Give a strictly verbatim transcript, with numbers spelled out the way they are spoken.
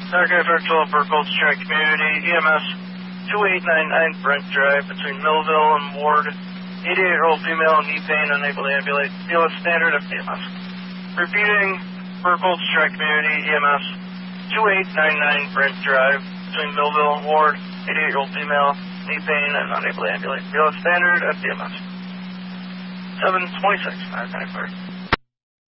Okay, virtual for Gold Strike Community, E M S two eight nine nine Brent Drive between Millville and Ward. eighty-eight-year-old female, knee pain, unable to ambulate. Deal with standard of E M S. Repeating for Gold Strike Community, E M S two eight nine nine Brent Drive between Millville and Ward. eighty-eight-year-old female, knee pain, and unable to ambulate. Deal with standard of E M S. seven twenty-six, nine ninety-four.